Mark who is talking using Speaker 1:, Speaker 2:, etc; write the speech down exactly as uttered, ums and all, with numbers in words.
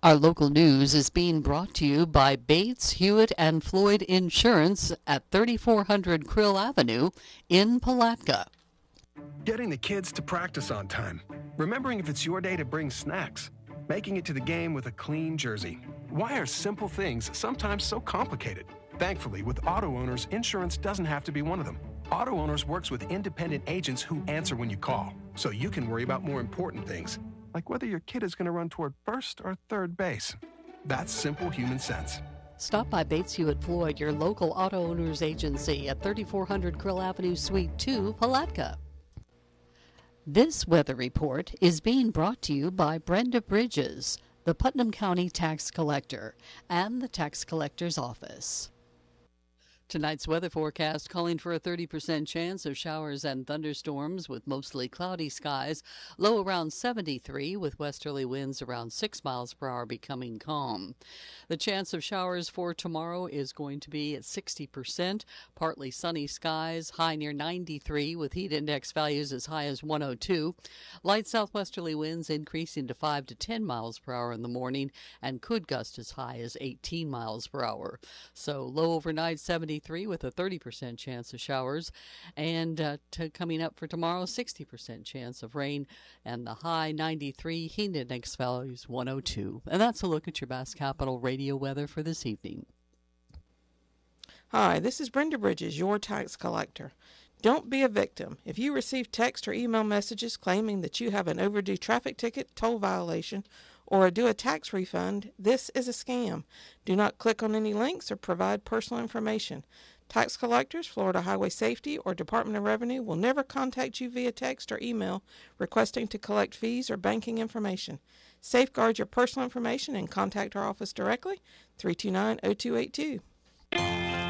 Speaker 1: Our local news is being brought to you by Bates, Hewitt, and Floyd Insurance at thirty-four hundred Krill Avenue in Palatka.
Speaker 2: Getting the kids to practice on time. Remembering if it's your day to bring snacks. Making it to the game with a clean jersey. Why are simple things sometimes so complicated? Thankfully, with Auto Owners, insurance doesn't have to be one of them. Auto Owners works with independent agents who answer when you call, so you can worry about more important things, like whether your kid is going to run toward first or third base. That's simple human sense.
Speaker 1: Stop by Bates Hewitt Floyd, your local auto owners agency at thirty-four hundred Krill Avenue, Suite two, Palatka. This weather report is being brought to you by Brenda Bridges, the Putnam County Tax Collector, and the Tax Collector's Office. Tonight's weather forecast calling for a thirty percent chance of showers and thunderstorms with mostly cloudy skies, low around seventy-three with westerly winds around six miles per hour becoming calm. The chance of showers for tomorrow is going to be at sixty percent, partly sunny skies, high near ninety-three with heat index values as high as one oh two. Light southwesterly winds increasing to five to ten miles per hour in the morning and could gust as high as eighteen miles per hour. So low overnight seventy-three with a thirty percent chance of showers, and uh, to coming up for tomorrow, sixty percent chance of rain, and the high ninety-three, heat index values one oh two. And that's a look at your Bass Capital radio weather for this evening.
Speaker 3: Hi, this is Brenda Bridges, your tax collector. Don't be a victim. If you receive text or email messages claiming that you have an overdue traffic ticket, toll violation, or are due a tax refund, this is a scam. Do not click on any links or provide personal information. Tax collectors, Florida Highway Safety, or Department of Revenue will never contact you via text or email requesting to collect fees or banking information. Safeguard your personal information and contact our office directly, three two nine, oh two eight two.